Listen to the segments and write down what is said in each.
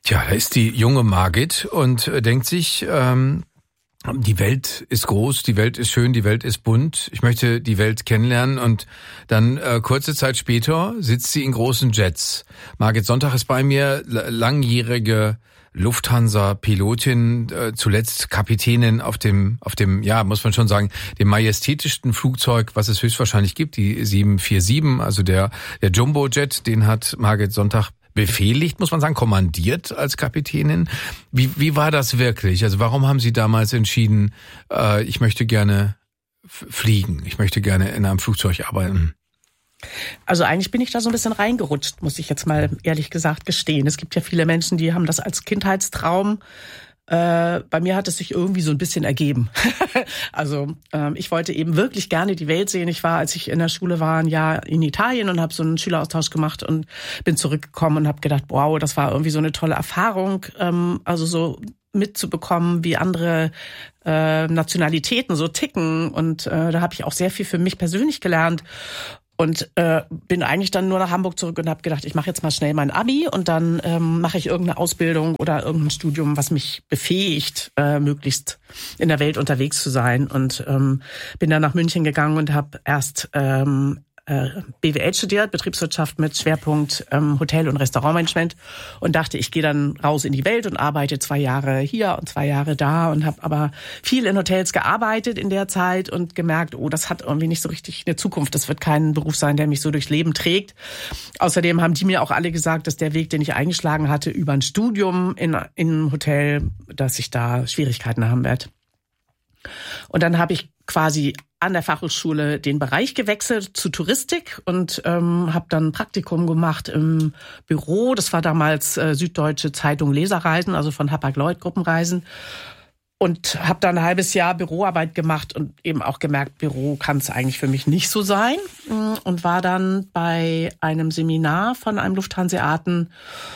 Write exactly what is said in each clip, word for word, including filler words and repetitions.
Tja, da ist die junge Margit und äh, denkt sich, ähm, die Welt ist groß, die Welt ist schön, die Welt ist bunt. Ich möchte die Welt kennenlernen und dann äh, kurze Zeit später sitzt sie in großen Jets. Margit Sonntag ist bei mir, langjährige Lufthansa-Pilotin, äh, zuletzt Kapitänin auf dem, auf dem, ja, muss man schon sagen, dem majestätischsten Flugzeug, was es höchstwahrscheinlich gibt, die sieben vier sieben, also der, der Jumbo-Jet, den hat Margit Sonntag befehligt, muss man sagen, kommandiert als Kapitänin. Wie, wie war das wirklich? Also warum haben Sie damals entschieden, äh, ich möchte gerne f- fliegen, ich möchte gerne in einem Flugzeug arbeiten? Also eigentlich bin ich da so ein bisschen reingerutscht, muss ich jetzt mal ehrlich gesagt gestehen. Es gibt ja viele Menschen, die haben das als Kindheitstraum. Äh, bei mir hat es sich irgendwie so ein bisschen ergeben. Also äh, ich wollte eben wirklich gerne die Welt sehen. Ich war, als ich in der Schule war, ein Jahr in Italien und habe so einen Schüleraustausch gemacht und bin zurückgekommen und habe gedacht, wow, das war irgendwie so eine tolle Erfahrung. Ähm, also so mitzubekommen, wie andere äh, Nationalitäten so ticken. Und äh, da habe ich auch sehr viel für mich persönlich gelernt. Und äh, bin eigentlich dann nur nach Hamburg zurück und habe gedacht, ich mache jetzt mal schnell mein Abi und dann ähm, mache ich irgendeine Ausbildung oder irgendein Studium, was mich befähigt, äh, möglichst in der Welt unterwegs zu sein. Und ähm, bin dann nach München gegangen und habe erst ähm, B W L studiert, Betriebswirtschaft mit Schwerpunkt ähm, Hotel- und Restaurantmanagement und dachte, ich gehe dann raus in die Welt und arbeite zwei Jahre hier und zwei Jahre da und habe aber viel in Hotels gearbeitet in der Zeit und gemerkt, oh, das hat irgendwie nicht so richtig eine Zukunft. Das wird kein Beruf sein, der mich so durchs Leben trägt. Außerdem haben die mir auch alle gesagt, dass der Weg, den ich eingeschlagen hatte über ein Studium in, in einem Hotel, dass ich da Schwierigkeiten haben werde. Und dann habe ich quasi an der Fachhochschule den Bereich gewechselt zu Touristik und ähm, habe dann ein Praktikum gemacht im Büro. Das war damals äh, Süddeutsche Zeitung Leserreisen, also von Hapag-Lloyd Gruppenreisen. Und habe dann ein halbes Jahr Büroarbeit gemacht und eben auch gemerkt, Büro kann es eigentlich für mich nicht so sein. Und war dann bei einem Seminar von einem Lufthanseaten.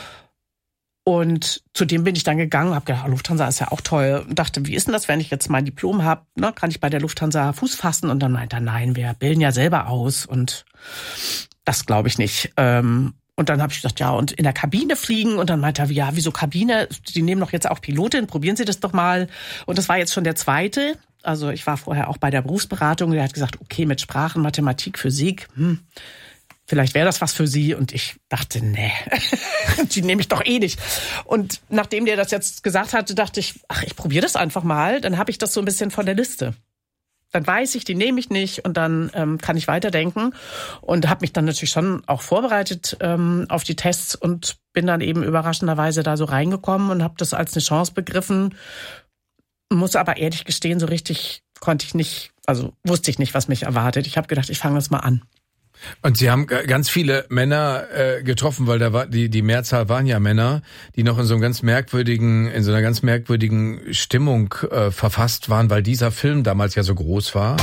Und zu dem bin ich dann gegangen, habe gedacht, Lufthansa ist ja auch toll. Und dachte, wie ist denn das, wenn ich jetzt mein Diplom habe? Ne, kann ich bei der Lufthansa Fuß fassen? Und dann meinte er, nein, wir bilden ja selber aus. Und das glaube ich nicht. Ähm, und dann habe ich gedacht, ja, und in der Kabine fliegen. Und dann meinte er, ja, wieso Kabine? Die nehmen doch jetzt auch Pilotin, probieren Sie das doch mal. Und das war jetzt schon der zweite. Also ich war vorher auch bei der Berufsberatung. Der hat gesagt, okay, mit Sprachen, Mathematik, Physik, hm, vielleicht wäre das was für Sie. Und ich dachte, nee, die nehme ich doch eh nicht. Und nachdem der das jetzt gesagt hatte, dachte ich, ach, ich probiere das einfach mal. Dann habe ich das so ein bisschen von der Liste. Dann weiß ich, die nehme ich nicht und dann ähm, kann ich weiterdenken. Und habe mich dann natürlich schon auch vorbereitet ähm, auf die Tests und bin dann eben überraschenderweise da so reingekommen und habe das als eine Chance begriffen. Muss aber ehrlich gestehen, so richtig konnte ich nicht, also wusste ich nicht, was mich erwartet. Ich habe gedacht, ich fange das mal an. Und Sie haben ganz viele Männer äh, getroffen, weil da war die die Mehrzahl waren ja Männer, die noch in so einem ganz merkwürdigen in so einer ganz merkwürdigen Stimmung äh, verfasst waren, weil dieser Film damals ja so groß war.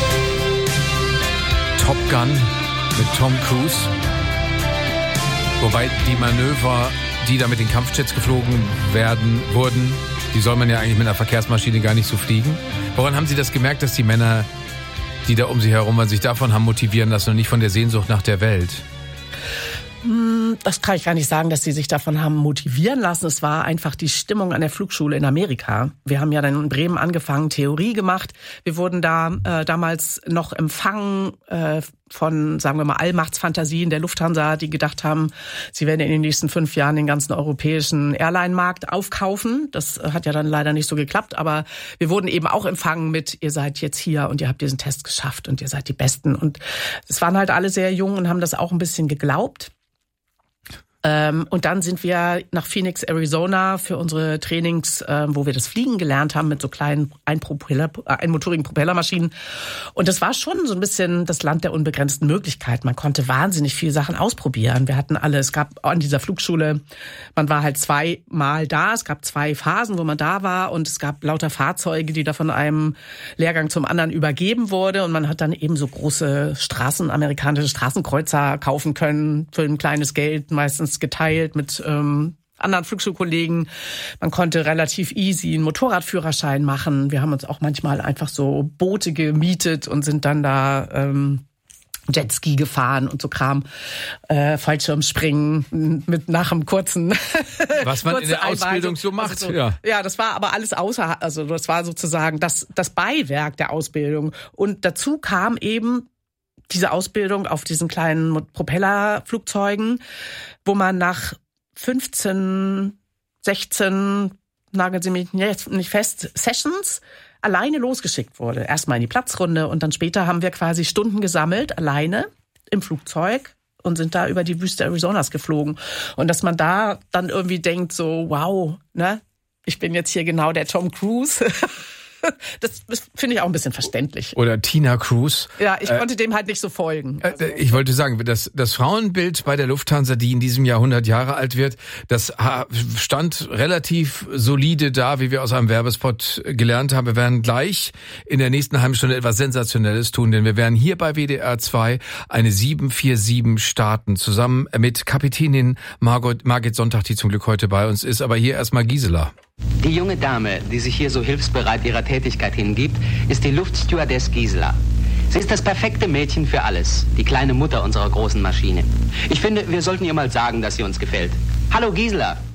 Top Gun mit Tom Cruise. Wobei die Manöver, die da mit den Kampfjets geflogen werden wurden, die soll man ja eigentlich mit einer Verkehrsmaschine gar nicht so fliegen. Woran haben Sie das gemerkt, dass die Männer, die da um sie herum waren, sich davon haben motivieren lassen und nicht von der Sehnsucht nach der Welt? Das kann ich gar nicht sagen, dass sie sich davon haben motivieren lassen. Es war einfach die Stimmung an der Flugschule in Amerika. Wir haben ja dann in Bremen angefangen, Theorie gemacht. Wir wurden da äh, damals noch empfangen äh, von, sagen wir mal, Allmachtsfantasien der Lufthansa, die gedacht haben, sie werden in den nächsten fünf Jahren den ganzen europäischen Airline-Markt aufkaufen. Das hat ja dann leider nicht so geklappt, aber wir wurden eben auch empfangen mit, ihr seid jetzt hier und ihr habt diesen Test geschafft und ihr seid die Besten. Und es waren halt alle sehr jung und haben das auch ein bisschen geglaubt. Ähm, und dann sind wir nach Phoenix, Arizona für unsere Trainings, äh, wo wir das Fliegen gelernt haben mit so kleinen Einpropeller, äh, einmotorigen Propellermaschinen. Und das war schon so ein bisschen das Land der unbegrenzten Möglichkeiten. Man konnte wahnsinnig viele Sachen ausprobieren. Wir hatten alle, es gab an dieser Flugschule, man war halt zweimal da, es gab zwei Phasen, wo man da war und es gab lauter Fahrzeuge, die da von einem Lehrgang zum anderen übergeben wurde und man hat dann eben so große Straßen, amerikanische Straßenkreuzer kaufen können für ein kleines Geld, meistens geteilt mit ähm, anderen Flugschulkollegen. Man konnte relativ easy einen Motorradführerschein machen. Wir haben uns auch manchmal einfach so Boote gemietet und sind dann da ähm, Jetski gefahren und so Kram, äh, Fallschirmspringen mit nach einem kurzen was man in der Ausbildung so macht. Also so, ja. ja, das war aber alles außer, also das war sozusagen das das Beiwerk der Ausbildung. Und dazu kam eben diese Ausbildung auf diesen kleinen Propellerflugzeugen, wo man nach fünfzehn, sechzehn, nageln Sie mich nicht fest, Sessions alleine losgeschickt wurde. Erstmal in die Platzrunde und dann später haben wir quasi Stunden gesammelt, alleine im Flugzeug und sind da über die Wüste Arizonas geflogen. Und dass man da dann irgendwie denkt so, wow, ne, ich bin jetzt hier genau der Tom Cruise. Das, das finde ich auch ein bisschen verständlich. Oder Tina Cruise. Ja, ich äh, konnte dem halt nicht so folgen. Also. Ich wollte sagen, das, das Frauenbild bei der Lufthansa, die in diesem Jahr hundert Jahre alt wird, das stand relativ solide da, wie wir aus einem Werbespot gelernt haben. Wir werden gleich in der nächsten halben Stunde etwas Sensationelles tun, denn wir werden hier bei W D R zwei eine sieben vier sieben starten, zusammen mit Kapitänin Margot, Margit Sonntag, die zum Glück heute bei uns ist. Aber hier erstmal Gisela. Die junge Dame, die sich hier so hilfsbereit ihrer Tätigkeit hingibt, ist die Luftstewardess Gisela. Sie ist das perfekte Mädchen für alles, die kleine Mutter unserer großen Maschine. Ich finde, wir sollten ihr mal sagen, dass sie uns gefällt. Hallo Gisela!